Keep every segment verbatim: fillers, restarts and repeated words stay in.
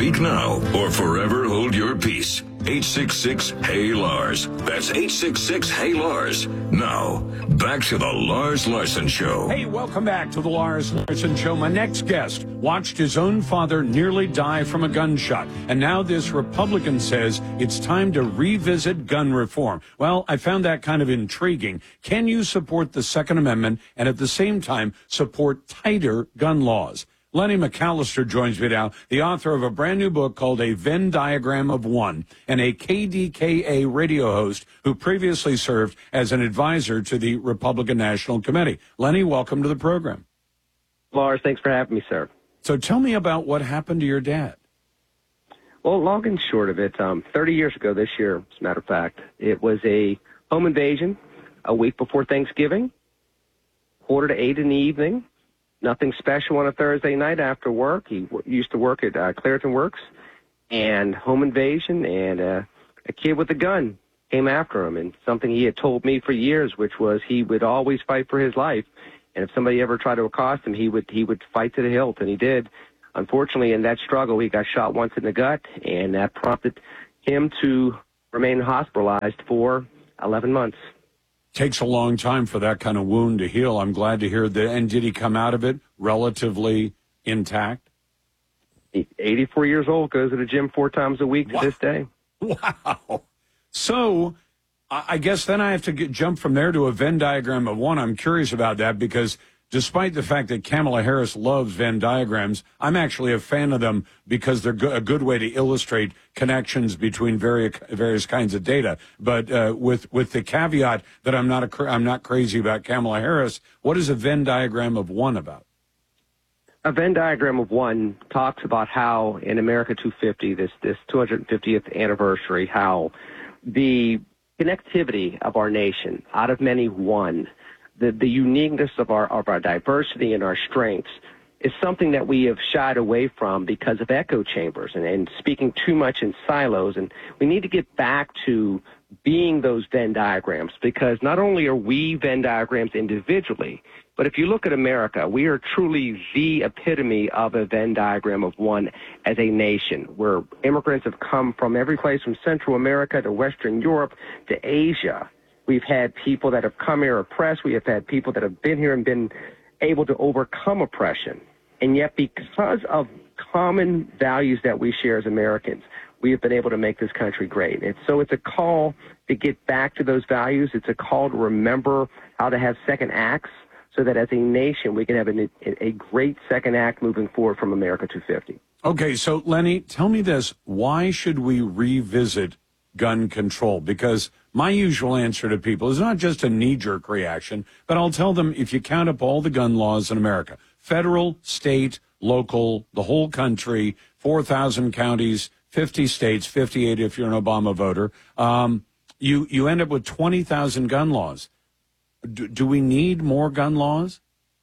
Speak now or forever hold your peace. eight six six, Hey Lars. That's eight six six, Hey Lars. Now, back to the Lars Larson Show. Hey, welcome back to the Lars Larson Show. My next guest watched his own father nearly die from a gunshot. And now this Republican says it's time to revisit gun reform. Well, I found that kind of intriguing. Can you support the Second Amendment and at the same time support tighter gun laws? Lenny McAllister joins me now, the author of a brand new book called A Venn Diagram of One, and a K D K A radio host who previously served as an advisor to the Republican National Committee. Lenny, welcome to the program. Lars, thanks for having me, sir. So tell me about what happened to your dad. Well, long and short of it, um, thirty years ago this year, as a matter of fact, it was a home invasion a week before Thanksgiving, quarter to eight in the evening. Nothing special on a Thursday night after work. He w- used to work at uh, Clariton Works, and home invasion, and uh, a kid with a gun came after him, and something he had told me for years, which was he would always fight for his life, and if somebody ever tried to accost him, he would he would fight to the hilt, and he did. Unfortunately, in that struggle, he got shot once in the gut, and that prompted him to remain hospitalized for eleven months. Takes a long time for that kind of wound to heal. I'm glad to hear that. And did he come out of it relatively intact? He's eighty-four years old, goes to the gym four times a week to wow. this day. Wow. So I guess then I have to get, jump from there to a Venn diagram of one. I'm curious about that because despite the fact that Kamala Harris loves Venn diagrams, I'm actually a fan of them because they're go- a good way to illustrate connections between various various kinds of data. But uh, with with the caveat that I'm not a cra- I'm not crazy about Kamala Harris, what is a Venn diagram of one about? A Venn diagram of one talks about how in America two fifty, this this two hundred fiftieth anniversary, how the connectivity of our nation, out of many one. The, the uniqueness of our of our diversity and our strengths is something that we have shied away from because of echo chambers and, and speaking too much in silos. And we need to get back to being those Venn diagrams because not only are we Venn diagrams individually, but if you look at America, we are truly the epitome of a Venn diagram of one as a nation, where immigrants have come from every place from Central America to Western Europe to Asia. We've had people that have come here oppressed. We have had people that have been here and been able to overcome oppression. And yet because of common values that we share as Americans, we have been able to make this country great. And so it's a call to get back to those values. It's a call to remember how to have second acts so that as a nation we can have a, a great second act moving forward from America two fifty. Okay, so Lenny, tell me this. Why should we revisit gun control? Because my usual answer to people is not just a knee-jerk reaction, but I'll tell them if you count up all the gun laws in America, federal, state, local, the whole country, four thousand counties, fifty states, fifty-eight if you're an Obama voter, um, you, you end up with twenty thousand gun laws. Do, do we need more gun laws?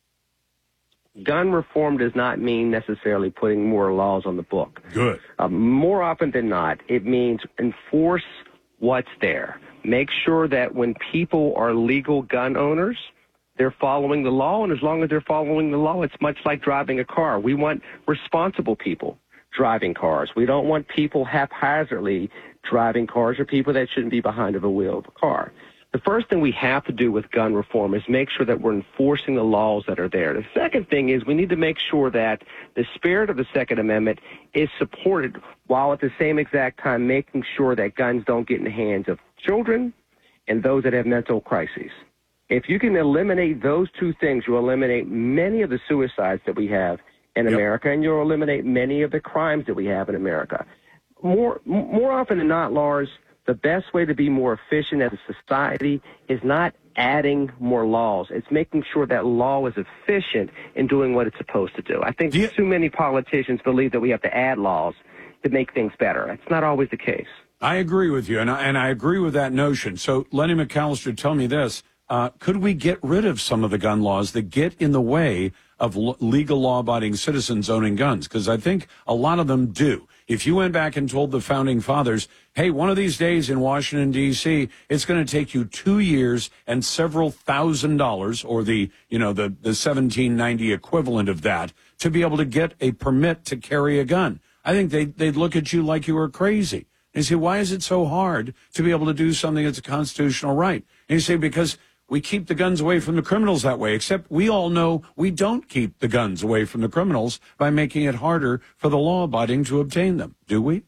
Gun reform does not mean necessarily putting more laws on the book. Good. Uh, more often than not, it means enforce what's there. Make sure that when people are legal gun owners, they're following the law, and as long as they're following the law, it's much like driving a car. We want responsible people driving cars. We don't want people haphazardly driving cars or people that shouldn't be behind of a wheel of a car. The first thing we have to do with gun reform is make sure that we're enforcing the laws that are there. The second thing is we need to make sure that the spirit of the Second Amendment is supported while at the same exact time making sure that guns don't get in the hands of children and those that have mental crises. If you can eliminate those two things, you'll eliminate many of the suicides that we have in yep. America, and you'll eliminate many of the crimes that we have in America. More, more often than not, Lars, the best way to be more efficient as a society is not adding more laws. It's making sure that law is efficient in doing what it's supposed to do. I think you- too many politicians believe that we have to add laws to make things better. It's not always the case. I agree with you, and I, and I agree with that notion. So, Lenny McAllister, tell me this. Uh, could we get rid of some of the gun laws that get in the way of l- legal law-abiding citizens owning guns? Because I think a lot of them do. If you went back and told the founding fathers, hey, one of these days in Washington, D C, it's going to take you two years and several thousand dollars, or the, you know, the, the seventeen ninety equivalent of that, to be able to get a permit to carry a gun. I think they, they'd look at you like you were crazy. And you say, why is it so hard to be able to do something that's a constitutional right? And you say, because we keep the guns away from the criminals that way, except we all know we don't keep the guns away from the criminals by making it harder for the law-abiding to obtain them, do we?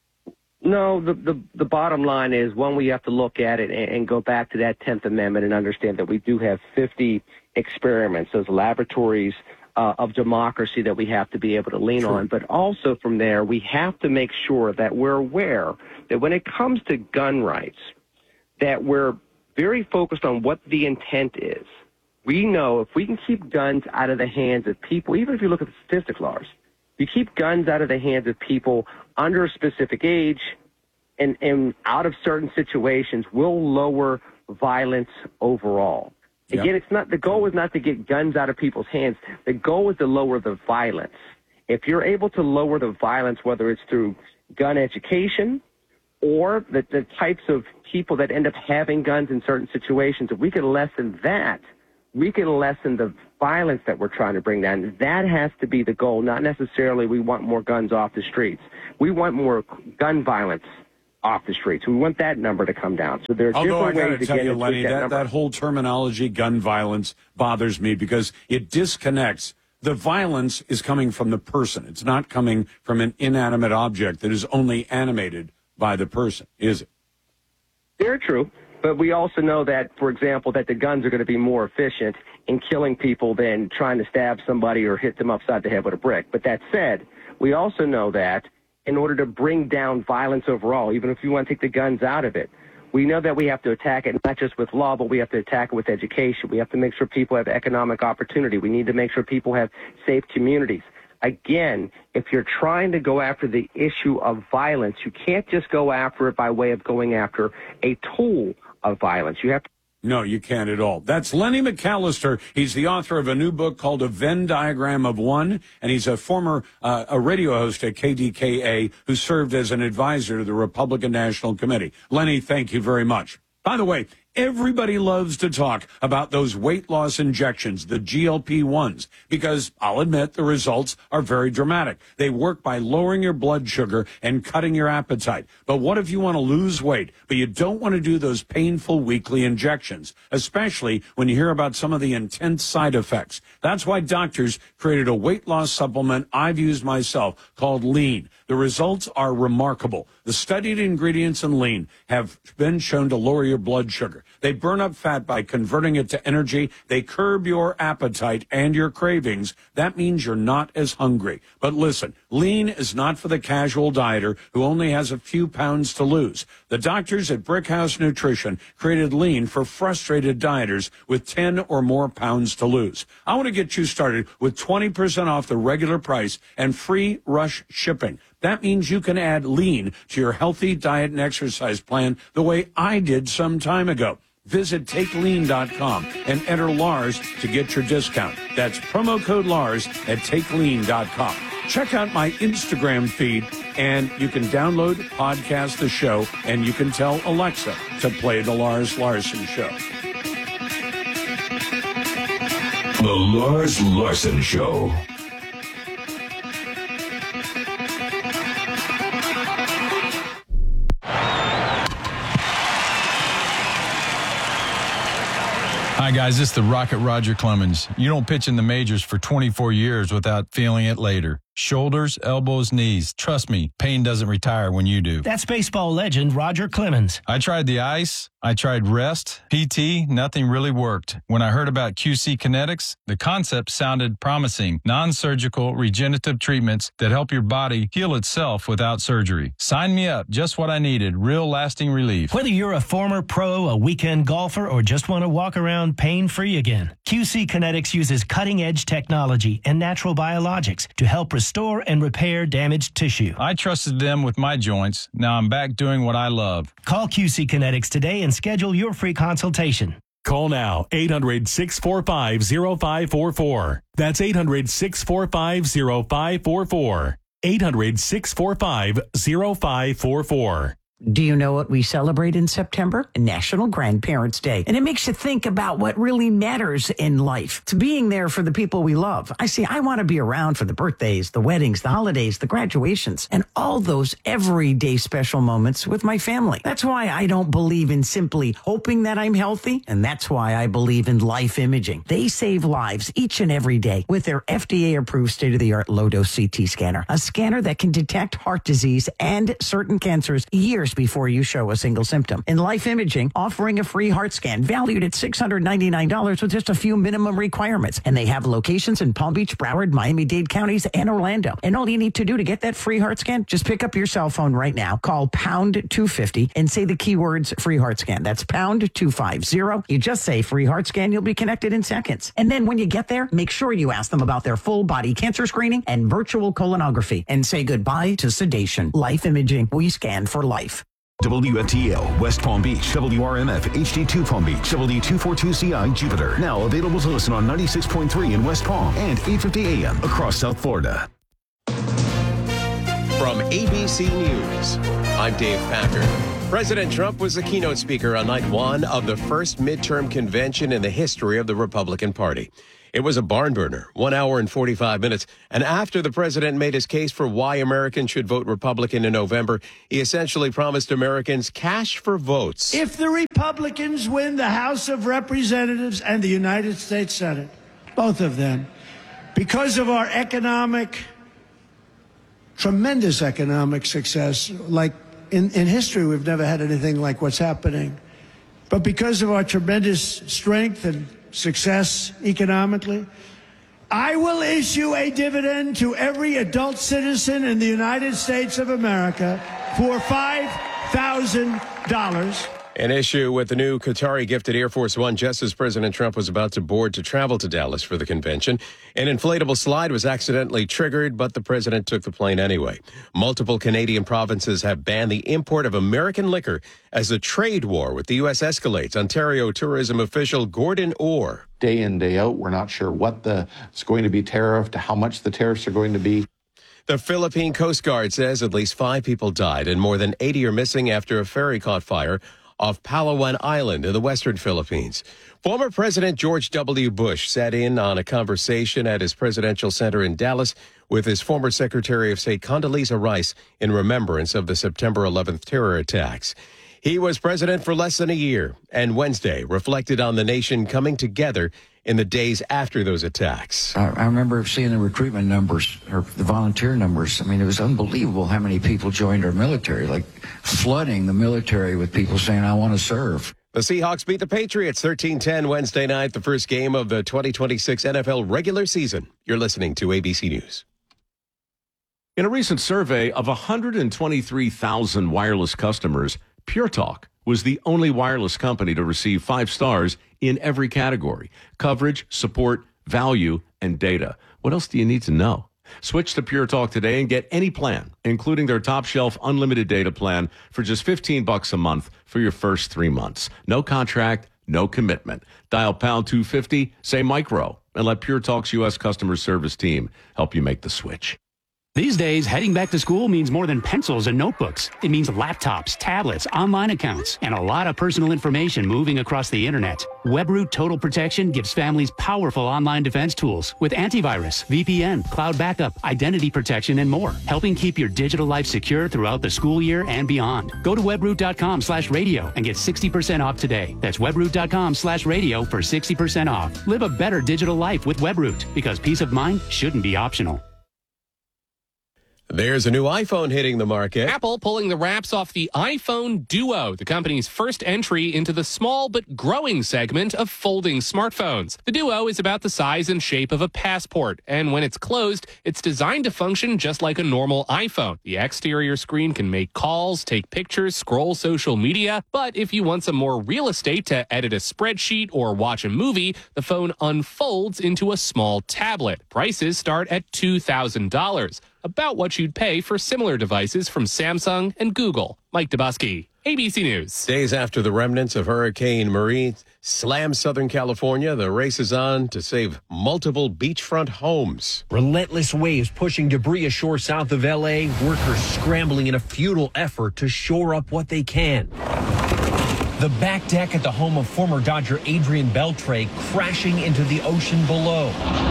No, the, the, the bottom line is, one, we have to look at it and, and go back to that tenth Amendment and understand that we do have fifty experiments, those laboratories uh, of democracy that we have to be able to lean True. on. But also from there, we have to make sure that we're aware that when it comes to gun rights, that we're very focused on what the intent is. We know if we can keep guns out of the hands of people, even if you look at the statistics, Lars, you keep guns out of the hands of people under a specific age and, and out of certain situations, will lower violence overall. Again, yep. it's not, the goal is not to get guns out of people's hands. The goal is to lower the violence. If you're able to lower the violence, whether it's through gun education or the, the types of people that end up having guns in certain situations, if we can lessen that, we can lessen the violence that we're trying to bring down. That has to be the goal, not necessarily we want more guns off the streets. We want more gun violence off the streets. We want that number to come down. So there are Although different I ways to tell get you, into Lenny, that, that, number. that whole terminology, gun violence, bothers me because it disconnects. The violence is coming from the person. It's not coming from an inanimate object that is only animated by the person, is it? Very true. But we also know that, for example, that the guns are going to be more efficient in killing people than trying to stab somebody or hit them upside the head with a brick. But that said, we also know that in order to bring down violence overall, even if you want to take the guns out of it, we know that we have to attack it not just with law, but we have to attack it with education. We have to make sure people have economic opportunity. We need to make sure people have safe communities. Again, if you're trying to go after the issue of violence, you can't just go after it by way of going after a tool of violence. You have to. No, you can't at all. That's Lenny McAllister. He's the author of a new book called A Venn Diagram of One, and he's a former uh, a radio host at K D K A who served as an advisor to the Republican National Committee. Lenny, thank you very much. By the way, everybody loves to talk about those weight loss injections, the G L P ones, because I'll admit the results are very dramatic. They work by lowering your blood sugar and cutting your appetite. But what if you want to lose weight, but you don't want to do those painful weekly injections, especially when you hear about some of the intense side effects? That's why doctors created a weight loss supplement I've used myself called Lean. The results are remarkable. The studied ingredients in Lean have been shown to lower your blood sugar. They burn up fat by converting it to energy. They curb your appetite and your cravings. That means you're not as hungry. But listen, Lean is not for the casual dieter who only has a few pounds to lose. The doctors at Brickhouse Nutrition created Lean for frustrated dieters with ten or more pounds to lose. I want to get you started with twenty percent off the regular price and free rush shipping. That means you can add Lean to your healthy diet and exercise plan the way I did some time ago. Visit take lean dot com and enter Lars to get your discount. That's promo code Lars at take lean dot com. Check out my Instagram feed, and you can download, podcast the show, and you can tell Alexa to play The Lars Larson Show. The Lars Larson Show. Hi, guys. This is the Rocket Roger Clemens. You don't pitch in the majors for twenty-four years without feeling it later. Shoulders, elbows, knees. Trust me, pain doesn't retire when you do. That's baseball legend Roger Clemens. I tried the ice. I tried rest, P T. Nothing really worked. When I heard about Q C Kinetics, the concept sounded promising. Non-surgical regenerative treatments that help your body heal itself without surgery. Sign me up. Just what I needed. Real lasting relief. Whether you're a former pro, a weekend golfer, or just want to walk around pain-free again, Q C Kinetics uses cutting-edge technology and natural biologics to help restore and repair damaged tissue. I trusted them with my joints. Now I'm back doing what I love. Call Q C Kinetics today and schedule your free consultation. Call now, eight hundred, six four five, zero five four four. That's eight hundred, six four five, zero five four four. eight hundred, six four five, zero five four four. Do you know what we celebrate in September? National Grandparents' Day. And it makes you think about what really matters in life. To being there for the people we love. I see, I want to be around for the birthdays, the weddings, the holidays, the graduations, and all those everyday special moments with my family. That's why I don't believe in simply hoping that I'm healthy, and that's why I believe in Life Imaging. They save lives each and every day with their F D A-approved state-of-the-art low-dose C T scanner, a scanner that can detect heart disease and certain cancers years before you show a single symptom. In Life Imaging, offering a free heart scan valued at six hundred ninety-nine dollars with just a few minimum requirements. And they have locations in Palm Beach, Broward, Miami-Dade counties, and Orlando. And all you need to do to get that free heart scan, just pick up your cell phone right now, call pound two fifty, and say the keywords free heart scan. That's pound two fifty. You just say free heart scan, you'll be connected in seconds. And then when you get there, make sure you ask them about their full body cancer screening and virtual colonography, and say goodbye to sedation. Life Imaging, we scan for life. W F T L, West Palm Beach, W R M F, H D two Palm Beach, W two forty-two C I, Jupiter. Now available to listen on ninety-six point three in West Palm and eight fifty A M across South Florida. From A B C News, I'm Dave Packer. President Trump was the keynote speaker on night one of the first midterm convention in the history of the Republican Party. It was a barn burner, one hour and forty-five minutes. And after the president made his case for why Americans should vote Republican in November, he essentially promised Americans cash for votes. If the Republicans win the House of Representatives and the United States Senate, both of them, because of our economic, tremendous economic success, like in, in history, we've never had anything like what's happening. But because of our tremendous strength and success economically, I will issue a dividend to every adult citizen in the United States of America for five thousand dollars. An issue with the new Qatari-gifted Air Force One just as President Trump was about to board to travel to Dallas for the convention. An inflatable slide was accidentally triggered, but the president took the plane anyway. Multiple Canadian provinces have banned the import of American liquor as the trade war with the U S escalates. Ontario tourism official Gordon Orr. Day in, day out, we're not sure what the it's going to be tariffed, how much the tariffs are going to be. The Philippine Coast Guard says at least five people died and more than eighty are missing after a ferry caught fire off Palawan Island in the western Philippines. Former President George W. Bush sat in on a conversation at his presidential center in Dallas with his former Secretary of State Condoleezza Rice in remembrance of the September eleventh terror attacks. He was president for less than a year, and Wednesday reflected on the nation coming together in the days after those attacks. I, I remember seeing the recruitment numbers, or the volunteer numbers. I mean, it was unbelievable how many people joined our military, like flooding the military with people saying, I want to serve. The Seahawks beat the Patriots thirteen ten Wednesday night, the first game of the twenty twenty-six N F L regular season. You're listening to A B C News. In a recent survey of one hundred twenty-three thousand wireless customers, Pure Talk was the only wireless company to receive five stars in every category: coverage, support, value, and data. What else do you need to know? Switch to Pure Talk today and get any plan, including their top shelf unlimited data plan for just fifteen bucks a month for your first three months. No contract, no commitment. Dial pound two fifty, say micro, and let Pure Talk's U S customer service team help you make the switch. These days, heading back to school means more than pencils and notebooks. It means laptops, tablets, online accounts, and a lot of personal information moving across the internet. WebRoot Total Protection gives families powerful online defense tools with antivirus, V P N, cloud backup, identity protection, and more, helping keep your digital life secure throughout the school year and beyond. Go to webroot.com slash radio and get sixty percent off today. That's webroot.com slash radio for sixty percent off. Live a better digital life with WebRoot, because peace of mind shouldn't be optional. There's a new iPhone hitting the market. Apple pulling the wraps off the iPhone Duo, the company's first entry into the small but growing segment of folding smartphones. The Duo is about the size and shape of a passport, and when it's closed, it's designed to function just like a normal iPhone. The exterior screen can make calls, take pictures, scroll social media, but if you want some more real estate to edit a spreadsheet or watch a movie, the phone unfolds into a small tablet. Prices start at two thousand dollars. About what you'd pay for similar devices from Samsung and Google. Mike Dubusky. A B C News. Days after the remnants of Hurricane Marie slammed Southern California, the race is on to save multiple beachfront homes. Relentless waves pushing debris ashore south of L A, workers scrambling in a futile effort to shore up what they can. The back deck at the home of former Dodger Adrian Beltre crashing into the ocean below.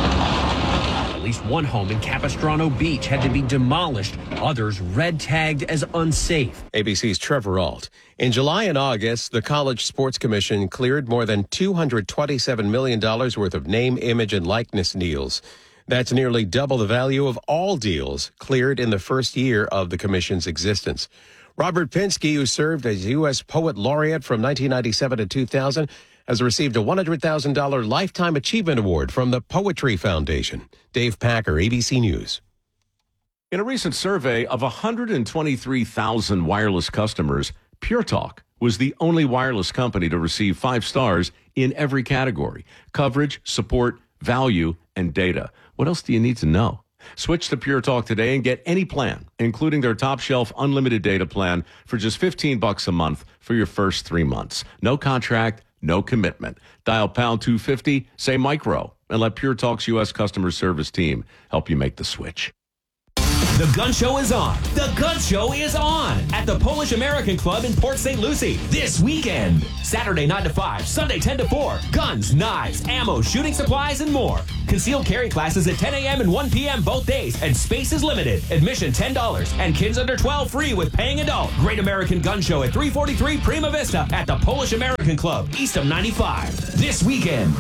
At least one home in Capistrano Beach had to be demolished, others red tagged as unsafe. A B C's Trevor Ault. In July and August, the College Sports Commission cleared more than two hundred twenty-seven million dollars worth of name, image, and likeness deals. That's nearly double the value of all deals cleared in the first year of the commission's existence. Robert Pinsky, who served as U S Poet Laureate from nineteen ninety-seven to two thousand, has received a one hundred thousand dollars Lifetime Achievement Award from the Poetry Foundation. Dave Packer, A B C News. In a recent survey of one hundred twenty-three thousand wireless customers, Pure Talk was the only wireless company to receive five stars in every category: coverage, support, value, and data. What else do you need to know? Switch to Pure Talk today and get any plan, including their top shelf unlimited data plan, for just fifteen bucks a month for your first three months. No contract, no commitment. Dial pound two fifty, say micro, and let Pure Talk's U S customer service team help you make the switch. The Gun Show is on. The Gun Show is on at the Polish American Club in Port Saint Lucie this weekend. Saturday nine to five, Sunday ten to four. Guns, knives, ammo, shooting supplies, and more. Concealed carry classes at ten a.m. and one p.m. both days, and space is limited. Admission ten dollars, and kids under twelve free with paying adult. Great American Gun Show at three forty-three Prima Vista at the Polish American Club, east of ninety-five. This weekend.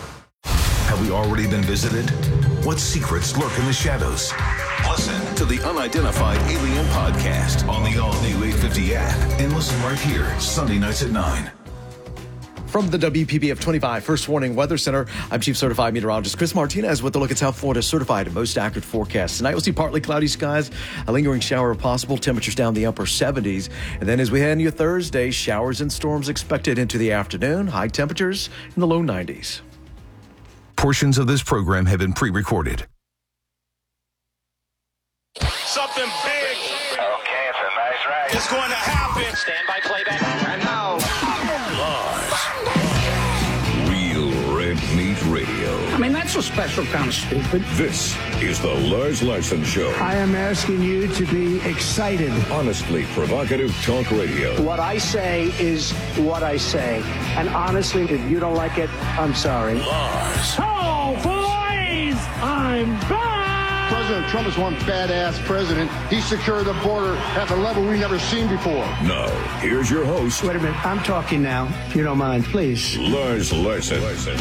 Have we already been visited? What secrets lurk in the shadows? Listen to the Unidentified Alien Podcast on the all-new eight fifty app and listen right here, Sunday nights at nine. From the W P B F twenty-five First Warning Weather Center, I'm Chief Certified Meteorologist Chris Martinez with a look at South Florida's certified and most accurate forecast. Tonight we'll see partly cloudy skies, a lingering shower possible, temperatures down the upper seventies. And then as we head into Thursday, showers and storms expected into the afternoon, high temperatures in the low nineties. Portions of this program have been pre-recorded. Something big. Okay, it's a nice ride. It's going to happen. Stand by playback. And now, Lars. Real Red Meat Radio. I mean, that's a special kind of stupid. This is the Lars Larson Show. I am asking you to be excited. Honestly provocative talk radio. What I say is what I say. And honestly, if you don't like it, I'm sorry. Lars. Oh, boys! I'm back! President Trump is one badass president. He secured the border at a level we've never seen before. Now, here's your host. Wait a minute. I'm talking now, if you don't mind, please. Lars Larson.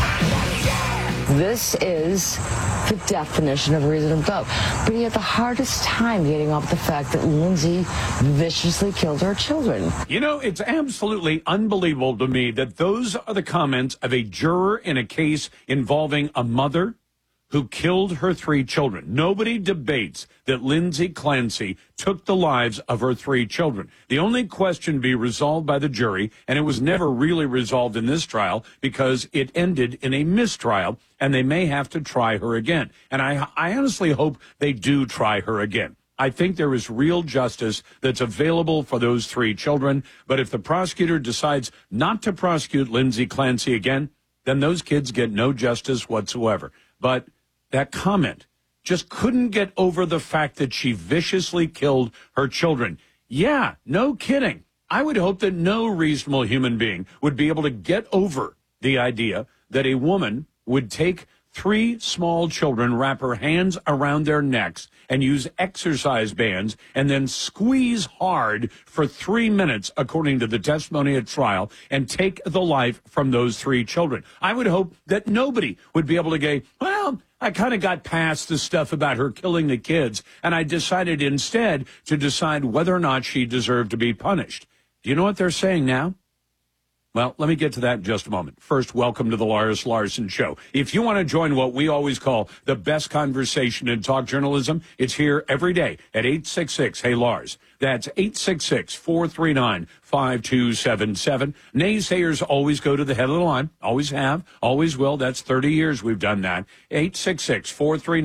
This is the definition of reasonable doubt. But he had the hardest time getting off the fact that Lindsay viciously killed her children. You know, it's absolutely unbelievable to me that those are the comments of a juror in a case involving a mother who killed her three children. Nobody debates that Lindsay Clancy took the lives of her three children. The only question to be resolved by the jury, and it was never really resolved in this trial because it ended in a mistrial, and they may have to try her again. And I, I honestly hope they do try her again. I think there is real justice that's available for those three children. But if the prosecutor decides not to prosecute Lindsay Clancy again, then those kids get no justice whatsoever. But that comment just couldn't get over the fact that she viciously killed her children. Yeah, no kidding. I would hope that no reasonable human being would be able to get over the idea that a woman would take three small children, wrap her hands around their necks, and use exercise bands, and then squeeze hard for three minutes, according to the testimony at trial, and take the life from those three children. I would hope that nobody would be able to go, well, I kind of got past the stuff about her killing the kids, and I decided instead to decide whether or not she deserved to be punished. Do you know what they're saying now? Well, let me get to that in just a moment. First, welcome to the Lars Larson Show. If you want to join what we always call the best conversation in talk journalism, it's here every day at eight six six, hey Lars. That's eight six six, four three nine, five two seven seven. Naysayers always go to the head of the line. Always have. Always will. That's thirty years we've done that. eight six six, four three nine,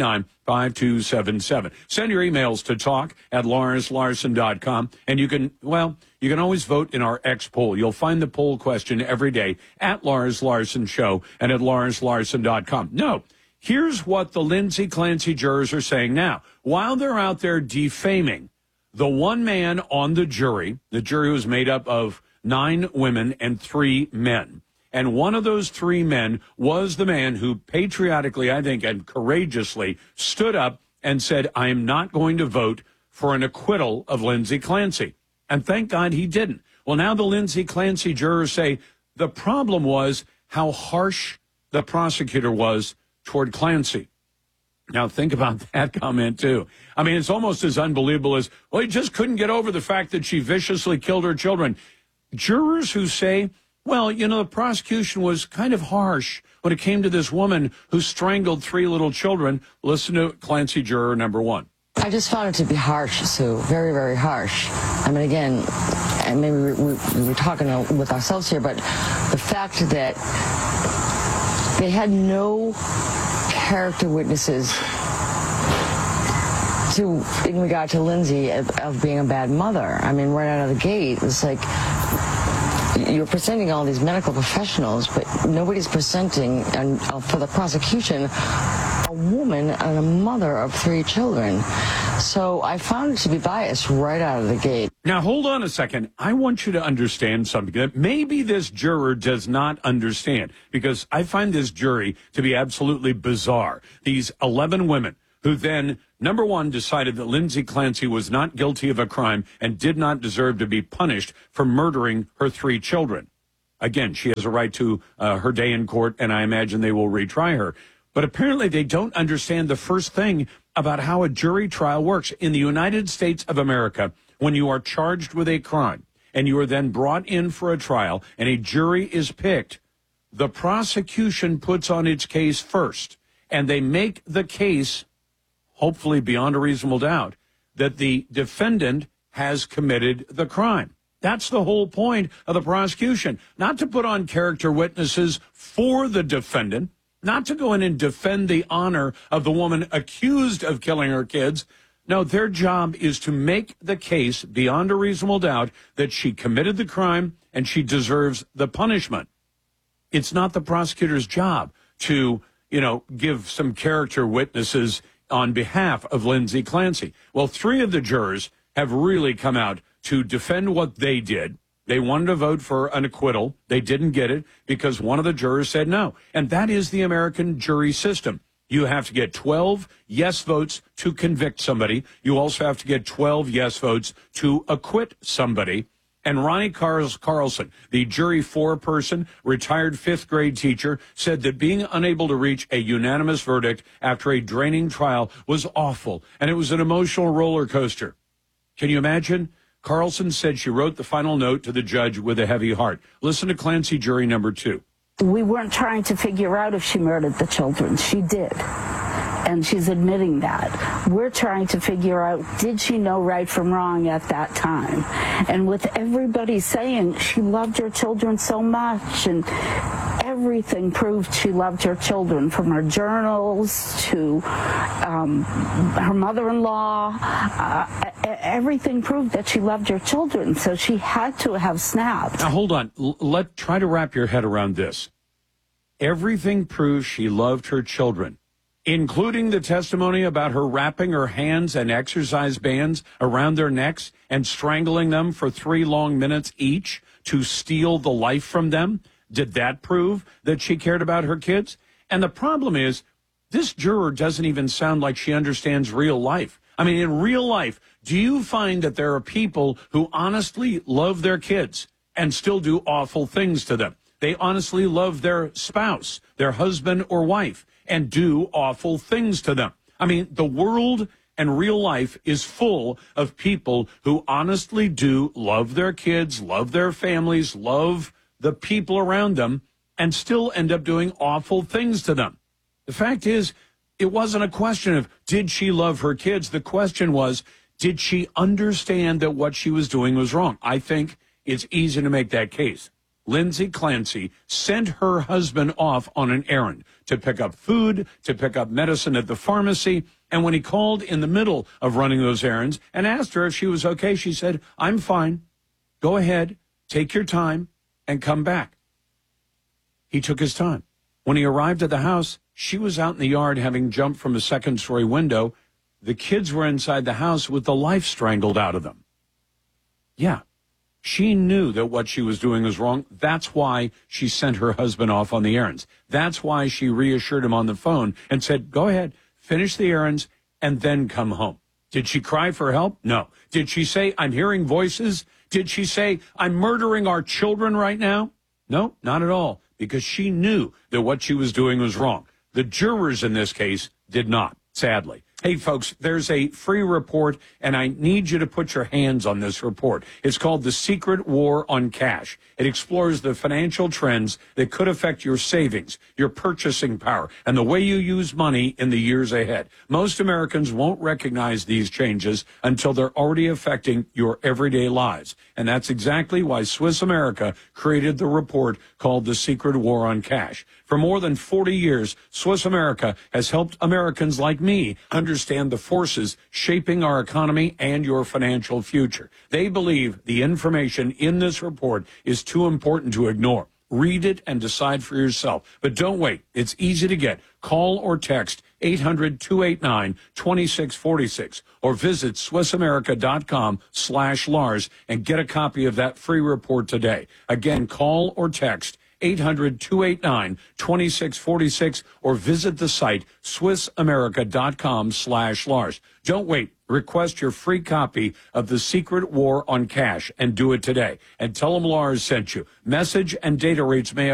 five two seven seven. Send your emails to talk at lars larson dot com. And you can, well, you can always vote in our X poll. You'll find the poll question every day at Lars Larson Show and at lars larson dot com. No, here's what the Lindsay Clancy jurors are saying now. While they're out there defaming the one man on the jury, the jury was made up of nine women and three men. And one of those three men was the man who patriotically, I think, and courageously stood up and said, I am not going to vote for an acquittal of Lindsay Clancy. And thank God he didn't. Well, now the Lindsay Clancy jurors say the problem was how harsh the prosecutor was toward Clancy. Now, think about that comment, too. I mean, it's almost as unbelievable as, well, he just couldn't get over the fact that she viciously killed her children. Jurors who say, well, you know, the prosecution was kind of harsh when it came to this woman who strangled three little children. Listen to Clancy juror number one. I just found it to be harsh, Sue. Very, very harsh. I mean, again, and maybe we, we, we were talking with ourselves here, but the fact that they had no character witnesses to, in regard to Lindsay, of, of being a bad mother. I mean, right out of the gate, it's like you're presenting all these medical professionals, but nobody's presenting, and uh, for the prosecution, a woman and a mother of three children. So I found it to be biased right out of the gate. Now, hold on a second. I want you to understand something that maybe this juror does not understand, because I find this jury to be absolutely bizarre. These eleven women who then, number one, decided that Lindsay Clancy was not guilty of a crime and did not deserve to be punished for murdering her three children. Again, she has a right to uh, her day in court, and I imagine they will retry her. But apparently they don't understand the first thing about how a jury trial works. In the United States of America, when you are charged with a crime and you are then brought in for a trial and a jury is picked, the prosecution puts on its case first, and they make the case, hopefully beyond a reasonable doubt, that the defendant has committed the crime. That's the whole point of the prosecution, not to put on character witnesses for the defendant, not to go in and defend the honor of the woman accused of killing her kids. No, their job is to make the case beyond a reasonable doubt that she committed the crime and she deserves the punishment. It's not the prosecutor's job to, you know, give some character witnesses on behalf of Lindsay Clancy. Well, three of the jurors have really come out to defend what they did. They wanted to vote for an acquittal. They didn't get it because one of the jurors said no. And that is the American jury system. You have to get twelve yes votes to convict somebody. You also have to get twelve yes votes to acquit somebody. And Ronnie Carlson, the jury four-person, retired fifth-grade teacher, said that being unable to reach a unanimous verdict after a draining trial was awful, and it was an emotional roller coaster. Can you imagine? Carlson said she wrote the final note to the judge with a heavy heart. Listen to Clancy jury number two. We weren't trying to figure out if she murdered the children. She did. And she's admitting that. We're trying to figure out, did she know right from wrong at that time? And with everybody saying she loved her children so much, and everything proved she loved her children, from her journals to um, her mother-in-law. Uh, everything proved that she loved her children, so she had to have snapped. Now, hold on. L- let try to wrap your head around this. Everything proves she loved her children, including the testimony about her wrapping her hands and exercise bands around their necks and strangling them for three long minutes each to steal the life from them. Did that prove that she cared about her kids? And the problem is, this juror doesn't even sound like she understands real life. I mean, in real life, do you find that there are people who honestly love their kids and still do awful things to them? They honestly love their spouse, their husband or wife, and do awful things to them. I mean, the world and real life is full of people who honestly do love their kids, love their families, love the people around them, and still end up doing awful things to them. The fact is, it wasn't a question of, did she love her kids? The question was, did she understand that what she was doing was wrong? I think it's easy to make that case. Lindsay Clancy sent her husband off on an errand to pick up food, to pick up medicine at the pharmacy, And when he called in the middle of running those errands and asked her if she was okay, she said, I'm fine. Go ahead, take your time, and come back. He took his time. When he arrived at the house, she was out in the yard having jumped from a second-story window. The kids were inside the house with the life strangled out of them. Yeah, she knew that what she was doing was wrong. That's why she sent her husband off on the errands. That's why she reassured him on the phone and said, go ahead, finish the errands, and then come home. Did she cry for help? No. Did she say, I'm hearing voices? Did she say, I'm murdering our children right now? No, not at all, because she knew that what she was doing was wrong. The jurors in this case did not, sadly. Hey, folks, there's a free report, and I need you to put your hands on this report. It's called The Secret War on Cash. It explores the financial trends that could affect your savings, your purchasing power, and the way you use money in the years ahead. Most Americans won't recognize these changes until they're already affecting your everyday lives. And that's exactly why Swiss America created the report called The Secret War on Cash. For more than forty years, Swiss America has helped Americans like me understand the forces shaping our economy and your financial future. They believe the information in this report is too important to ignore. Read it and decide for yourself. But don't wait. It's easy to get. Call or text eight hundred, two eight nine, two six four six or visit SwissAmerica.com slash Lars and get a copy of that free report today. Again, call or text eight hundred, two eight nine, two six four six or visit the site SwissAmerica.com slash Lars. Don't wait. Request your free copy of The Secret War on Cash and do it today. And tell them Lars sent you. Message and data rates may